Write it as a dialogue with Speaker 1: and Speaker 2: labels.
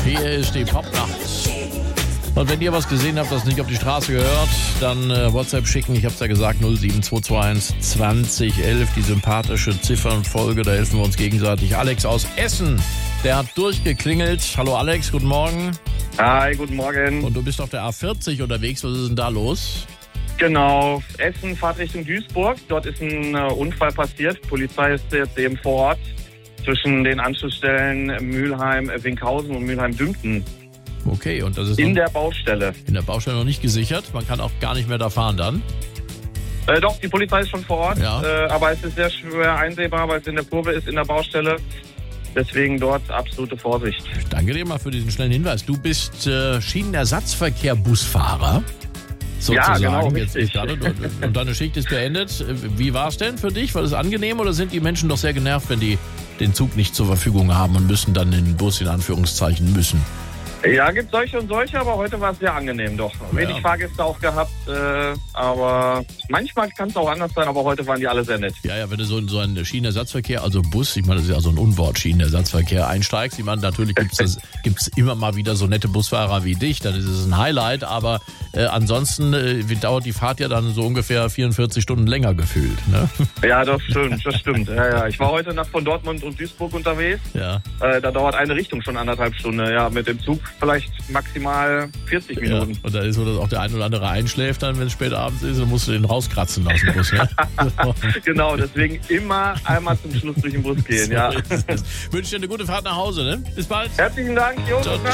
Speaker 1: Hier ist die Popnacht. Und wenn ihr was gesehen habt, das nicht auf die Straße gehört, dann WhatsApp schicken. Ich habe es ja gesagt, 07221 2011, die sympathische Ziffernfolge. Da helfen wir uns gegenseitig. Alex aus Essen, der hat durchgeklingelt. Hallo Alex, guten Morgen.
Speaker 2: Hi, guten Morgen.
Speaker 1: Und du bist auf der A40 unterwegs. Was ist denn da los?
Speaker 2: Genau, Essen, fahrt Richtung Duisburg. Dort ist ein Unfall passiert. Polizei ist jetzt eben vor Ort zwischen den Anschlussstellen Mülheim-Winkhausen und Mülheim-Dümpten.
Speaker 1: Okay, und das ist
Speaker 2: in der Baustelle.
Speaker 1: In der Baustelle noch nicht gesichert. Man kann auch gar nicht mehr da fahren dann.
Speaker 2: Doch, die Polizei ist schon vor Ort.
Speaker 1: Ja.
Speaker 2: Aber es ist sehr schwer einsehbar, weil es in der Kurve ist, in der Baustelle. Deswegen dort absolute Vorsicht.
Speaker 1: Danke dir mal für diesen schnellen Hinweis. Du bist Schienenersatzverkehr-Busfahrer. Sozusagen.
Speaker 2: Ja, genau,
Speaker 1: jetzt gerade, und deine Schicht ist beendet. Wie war es denn für dich? War es angenehm oder sind die Menschen doch sehr genervt, wenn die den Zug nicht zur Verfügung haben und müssen dann den Bus in Anführungszeichen müssen?
Speaker 2: Ja, gibt solche und solche, aber heute war es sehr angenehm doch. Wenig Fahrgäste auch gehabt, aber manchmal kann es auch anders sein, aber heute waren die alle sehr nett.
Speaker 1: Ja, wenn du so in so einen Schienenersatzverkehr, also Bus, ich meine, das ist ja so ein Unwort, Schienenersatzverkehr einsteigst, ich meine, natürlich gibt's immer mal wieder so nette Busfahrer wie dich, dann ist es ein Highlight, aber ansonsten dauert die Fahrt ja dann so ungefähr 44 Stunden länger gefühlt, ne?
Speaker 2: Ja, das stimmt. Ja. Ich war heute Nacht von Dortmund und Duisburg unterwegs.
Speaker 1: Ja.
Speaker 2: Da dauert eine Richtung schon 1,5 Stunden. Ja, mit dem Zug vielleicht maximal 40 Minuten.
Speaker 1: Ja, und da ist so, dass auch der ein oder andere einschläft dann, wenn es spät abends ist, dann musst du den rauskratzen aus dem Bus, ne?
Speaker 2: Genau, deswegen immer einmal zum Schluss durch den Bus gehen, ja.
Speaker 1: Wünsche dir eine gute Fahrt nach Hause, ne? Bis bald.
Speaker 2: Herzlichen Dank, Jo.
Speaker 1: Ciao.